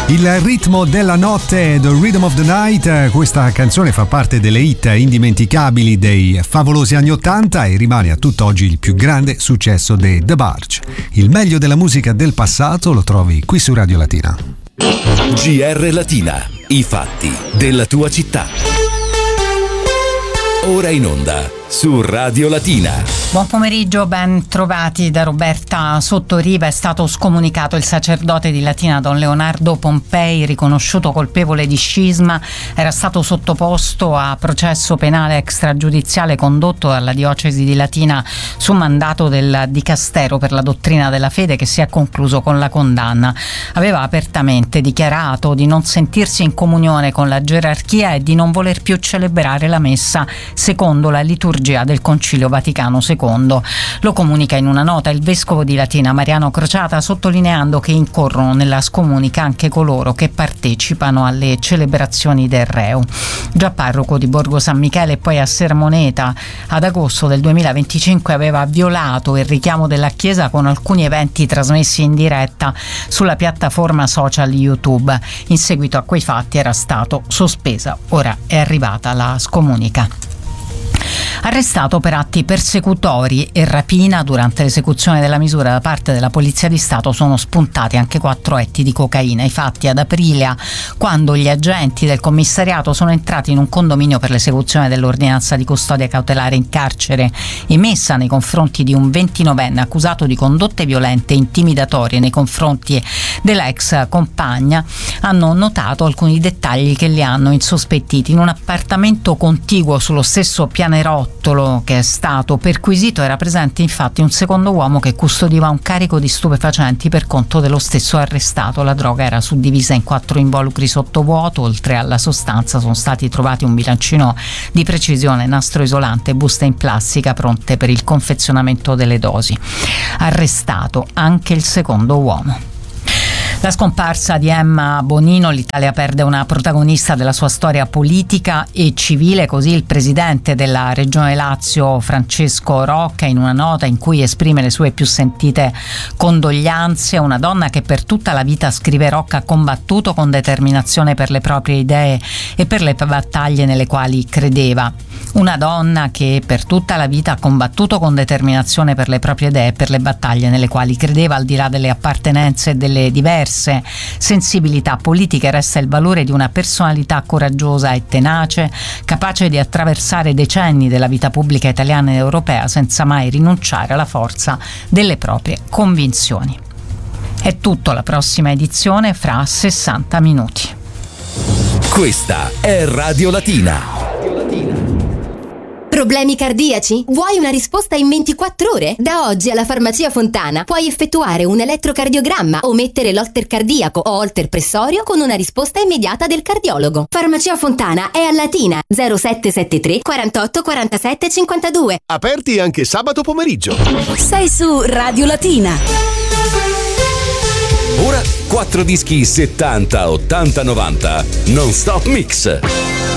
Il ritmo della notte, The Rhythm of the Night. Questa canzone fa parte delle hit indimenticabili dei favolosi anni '80 e rimane a tutt'oggi il più grande successo dei The Barge. Il meglio della musica del passato lo trovi qui su Radio Latina. GR Latina, i fatti della tua città. Ora in onda su Radio Latina. Buon pomeriggio, ben trovati da Roberta Sottoriva. È stato scomunicato il sacerdote di Latina Don Leonardo Pompei, riconosciuto colpevole di scisma. Era stato sottoposto a processo penale extragiudiziale condotto dalla diocesi di Latina su mandato del Dicastero per la dottrina della fede, che si è concluso con la condanna. Aveva apertamente dichiarato di non sentirsi in comunione con la gerarchia e di non voler più celebrare la messa secondo la liturgia del Concilio Vaticano II. Lo comunica in una nota il vescovo di Latina Mariano Crociata, sottolineando che incorrono nella scomunica anche coloro che partecipano alle celebrazioni del reo. Già parroco di Borgo San Michele e poi a Sermoneta, ad agosto del 2025 aveva violato il richiamo della Chiesa con alcuni eventi trasmessi in diretta sulla piattaforma social YouTube. In seguito a quei fatti era stato sospesa. Ora è arrivata la scomunica. Arrestato per atti persecutori e rapina durante l'esecuzione della misura da parte della Polizia di Stato sono spuntati anche 4 etti di cocaina. I fatti ad Aprilia, quando gli agenti del commissariato sono entrati in un condominio per l'esecuzione dell'ordinanza di custodia cautelare in carcere emessa nei confronti di un 29enne accusato di condotte violente e intimidatorie nei confronti della ex compagna, hanno notato alcuni dettagli che li hanno insospettiti. In un appartamento contiguo sullo stesso pianerottolo che è stato perquisito era presente infatti un secondo uomo che custodiva un carico di stupefacenti per conto dello stesso arrestato. La droga era suddivisa in 4 involucri sottovuoto. Oltre alla sostanza sono stati trovati un bilancino di precisione, nastro isolante e buste in plastica pronte per il confezionamento delle dosi. Arrestato anche il secondo uomo. La scomparsa di Emma Bonino, l'Italia perde una protagonista della sua storia politica e civile, così il presidente della Regione Lazio Francesco Rocca in una nota in cui esprime le sue più sentite condoglianze. Una donna che per tutta la vita, scrive Rocca, ha combattuto con determinazione per le proprie idee e per le battaglie nelle quali credeva. Una donna che per tutta la vita ha combattuto con determinazione per le proprie idee e per le battaglie nelle quali credeva, al di là delle appartenenze e delle diverse sensibilità politiche. Resta il valore di una personalità coraggiosa e tenace, capace di attraversare decenni della vita pubblica italiana ed europea senza mai rinunciare alla forza delle proprie convinzioni. È tutto, la prossima edizione fra 60 minuti. Questa è Radio Latina. Problemi cardiaci? Vuoi una risposta in 24 ore? Da oggi alla Farmacia Fontana puoi effettuare un elettrocardiogramma o mettere l'holter cardiaco o holter pressorio con una risposta immediata del cardiologo. Farmacia Fontana è a Latina, 0773 48 47 52. Aperti anche sabato pomeriggio. Sei su Radio Latina. Ora 4 dischi 70, 80, 90 non stop mix.